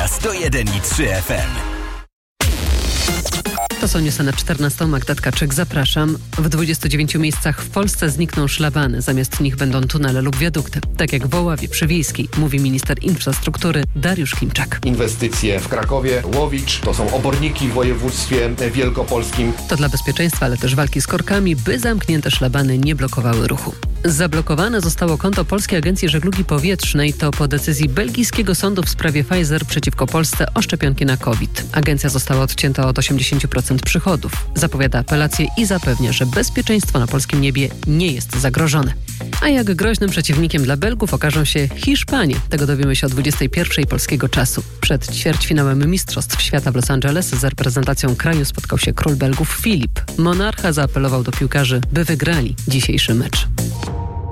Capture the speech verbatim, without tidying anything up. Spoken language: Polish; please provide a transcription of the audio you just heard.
na sto jeden i trzy F M. To są newsy na czternastą. Magda Tkaczyk, zapraszam. W dwudziestu dziewięciu miejscach w Polsce znikną szlabany. Zamiast nich będą tunele lub wiadukty. Tak jak w Oławie przy Wiejskiej, mówi minister infrastruktury Dariusz Klimczak. Inwestycje w Krakowie, Łowicz, to są oborniki w województwie wielkopolskim. To dla bezpieczeństwa, ale też walki z korkami, by zamknięte szlabany nie blokowały ruchu. Zablokowane zostało konto Polskiej Agencji Żeglugi Powietrznej. To po decyzji belgijskiego sądu w sprawie Pfizer przeciwko Polsce o szczepionki na COVID. Agencja została odcięta od osiemdziesiąt procent przychodów. Zapowiada apelację i zapewnia, że bezpieczeństwo na polskim niebie nie jest zagrożone. A jak groźnym przeciwnikiem dla Belgów okażą się Hiszpanie. Tego dowiemy się o dwudziestej pierwszej polskiego czasu. Przed ćwierćfinałem Mistrzostw Świata w Los Angeles z reprezentacją kraju spotkał się król Belgów Filip. Monarcha zaapelował do piłkarzy, by wygrali dzisiejszy mecz.